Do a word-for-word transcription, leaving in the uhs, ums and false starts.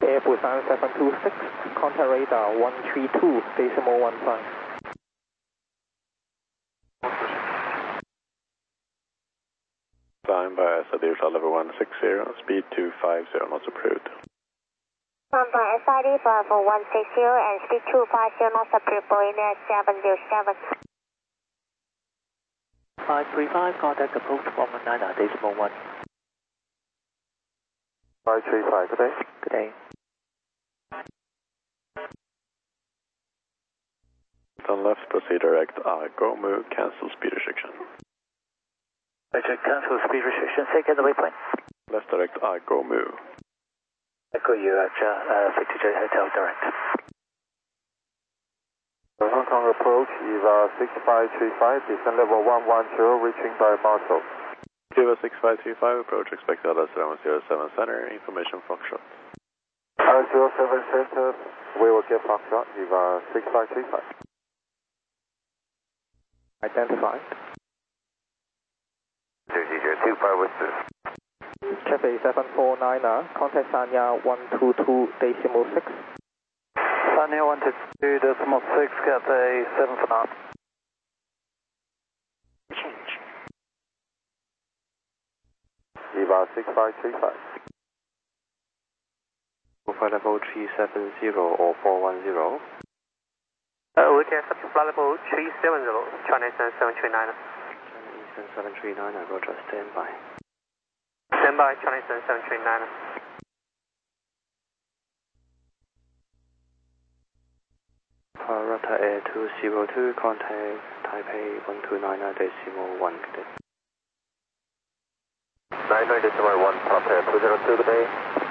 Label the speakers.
Speaker 1: Air Busan seven two six, contact radar one three two decimal one five.
Speaker 2: Flying by S I D level one six zero, speed two five zero, knots approved.
Speaker 3: Flying by S I D level one six zero and speed two five zero, knots approved, Boeing seven zero seven.
Speaker 4: five three five, contact approach one one nine decimal one.
Speaker 5: five three five, good day.
Speaker 4: Good day.
Speaker 2: Turn left, proceed direct, uh, go move, cancel speed restriction.
Speaker 4: Roger, cancel speed restriction, second waypoint.
Speaker 2: Left direct, uh, go move.
Speaker 4: Echo you, Roger, uh, Victor J Hotel direct.
Speaker 5: Hong Kong approach, E V A six five three five, descent level one one zero, reaching by Marshall.
Speaker 2: Cuba six five two five, approach expected at seven zero seven center, information Foxtrot.
Speaker 5: Uh, zero seven center, we will get Foxtrot, E V A six five three five.
Speaker 1: Identified.
Speaker 5: zero zero two five with this.
Speaker 1: Cathay seven four niner, contact Sanya one two two decimal six.
Speaker 4: Sanya one two two decimal six, Cathay seven four nine. Change.
Speaker 5: E V A six five three five.
Speaker 6: Flight level three seven zero or four one zero.
Speaker 7: Uh, we can accept flight level three seven zero, China Eastern seven three nine.
Speaker 6: China Eastern seven three nine, Roger, stand by.
Speaker 7: Stand by, China Eastern seven three nine.
Speaker 6: Parata Air two zero two, contact Taipei one two nine decimal one, good day.
Speaker 5: nine nine decimal one, Parata Air two zero two, good day.